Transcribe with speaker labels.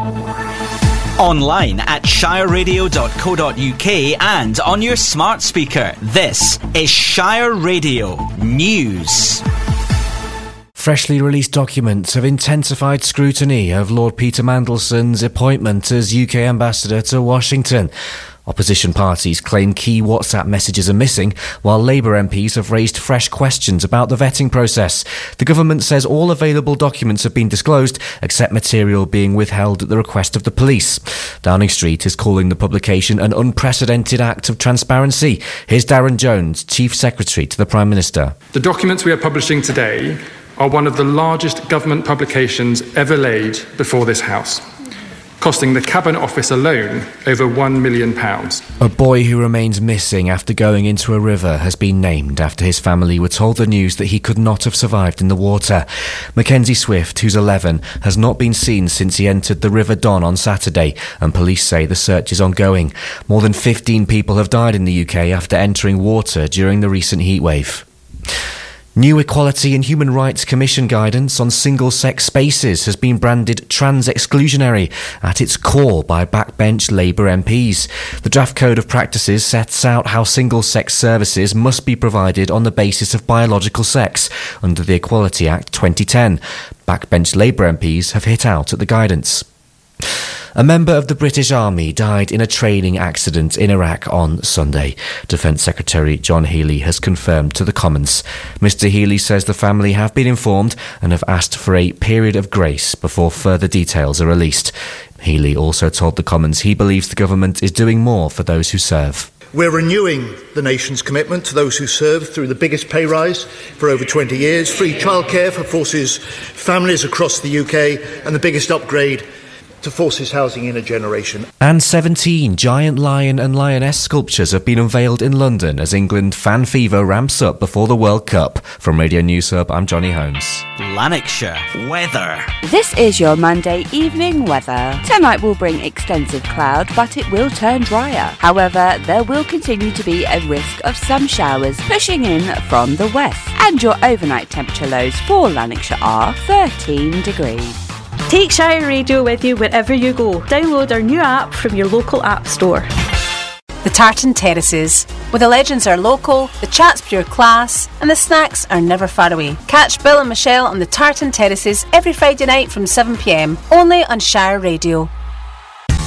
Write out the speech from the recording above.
Speaker 1: Online at shireradio.co.uk and on your smart speaker. This is Shire Radio News.
Speaker 2: Freshly released documents have intensified scrutiny of Lord Peter Mandelson's appointment as UK ambassador to Washington. Opposition parties claim key WhatsApp messages are missing, while Labour MPs have raised fresh questions about the vetting process. The government says all available documents have been disclosed, except material being withheld at the request of the police. Downing Street is calling the publication an unprecedented act of transparency. Here's Darren Jones, Chief Secretary to the Prime Minister.
Speaker 3: The documents we are publishing today are one of the largest government publications ever laid before this House, costing the Cabinet Office alone over £1 million.
Speaker 2: A boy who remains missing after going into a river has been named after his family were told the news that he could not have survived in the water. Mackenzie Swift, who's 11, has not been seen since he entered the River Don on Saturday, and police say the search is ongoing. More than 15 people have died in the UK after entering water during the recent heatwave. New Equality and Human Rights Commission guidance on single-sex spaces has been branded trans-exclusionary at its core by backbench Labour MPs. The draft code of practices sets out how single-sex services must be provided on the basis of biological sex under the Equality Act 2010. Backbench Labour MPs have hit out at the guidance. A member of the British Army died in a training accident in Iraq on Sunday. Defence Secretary John Healey has confirmed to the Commons. Mr Healey says the family have been informed and have asked for a period of grace before further details are released. Healey also told the Commons he believes the government is doing more for those who serve.
Speaker 4: We're renewing the nation's commitment to those who serve through the biggest pay rise for over 20 years, free childcare for Forces families across the UK, and the biggest upgrade to Forces housing in a generation.
Speaker 2: And 17 giant lion and lioness sculptures have been unveiled in London as England fan fever ramps up before the World Cup. From Radio News Hub, I'm Johnny Holmes.
Speaker 1: Lanarkshire weather.
Speaker 5: This is your Monday evening weather. Tonight will bring extensive cloud, but it will turn drier. However, there will continue to be a risk of some showers pushing in from the west. And your overnight temperature lows for Lanarkshire are 13 degrees.
Speaker 6: Take Shire Radio with you wherever you go. Download our new app from your local app store.
Speaker 7: The Tartan Terraces, where the legends are local, the chat's pure class, and the snacks are never far away. Catch Bill and Michelle on the Tartan Terraces every Friday night from 7pm, only on Shire Radio.